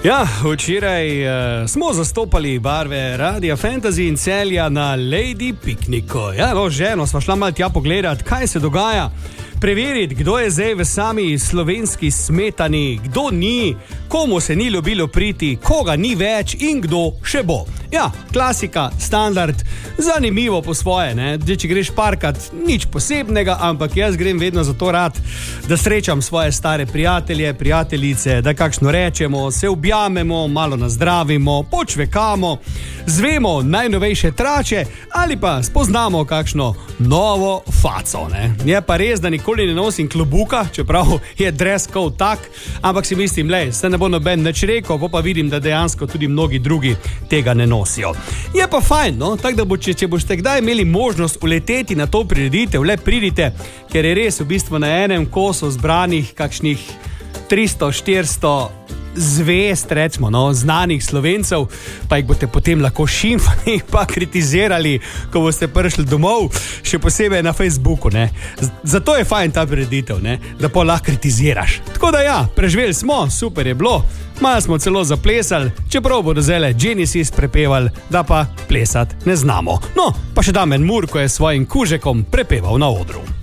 Ja, včeraj smo zastopali barve Radia Fantasy in Celja na Lady Pikniku. Ja, no, ženo sva šla malo tja pogledat, kaj se dogaja. Preveriti, kdo je zdaj v sami slovenski smetani, kdo ni, komu se ni ljubilo priti, koga ni več in kdo še bo. Ja, klasika, standard, zanimivo po svoje, ne? Če greš parkat, nič posebnega, ampak jaz grem vedno zato rad, da srečam svoje stare prijatelje, prijateljice, da kakšno rečemo, se objamemo, malo nazdravimo, počvekamo, zvemo najnovejše trače ali pa spoznamo kakšno novo faco, ne? Je pa res, da nikoli ne nosim klobuka, čeprav je dress code tak, ampak si mislim, se ne bo noben nič rekel, pa vidim, da dejansko tudi mnogi drugi tega ne nosijo. Je pa fajn, no? Tako da če boste kdaj imeli možnost uleteti na to prireditev, le pridite, ker je res v bistvu na enem kosu zbranih kakšnih 300-400 zvest, recimo, no, znanih Slovencev, pa jih boste potem lahko šimfali pa kritizirali, ko boste prišli domov, še posebej na Facebooku, ne. Zato je fajn ta prireditev, ne, da pa lahko kritiziraš. Tako da ja, preživeli smo, super je bilo, malo smo celo zaplesali, čeprav bodo zdajle Genesis prepevali, da pa plesati ne znamo. No, pa še Damen Mur, ko je svojim kužekom prepeval na odru.